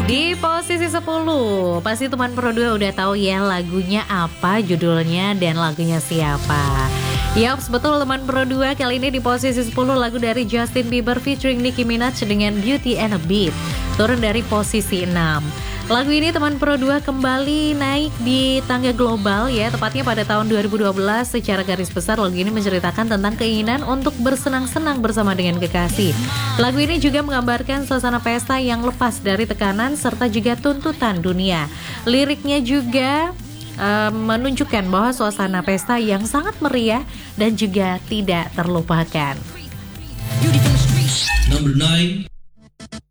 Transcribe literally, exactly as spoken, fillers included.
Di posisi sepuluh, pasti teman Pro dua udah tahu ya lagunya apa, judulnya, dan lagunya siapa. Yaps, betul teman Pro dua, kali ini di posisi sepuluh lagu dari Justin Bieber featuring Nicki Minaj dengan Beauty and a Beat, turun dari posisi enam. Lagu ini teman Pro dua kembali naik di tangga global ya, tepatnya pada tahun dua ribu dua belas. Secara garis besar lagu ini menceritakan tentang keinginan untuk bersenang-senang bersama dengan kekasih. Lagu ini juga menggambarkan suasana pesta yang lepas dari tekanan serta juga tuntutan dunia. Liriknya juga uh, menunjukkan bahwa suasana pesta yang sangat meriah dan juga tidak terlupakan. Number nine.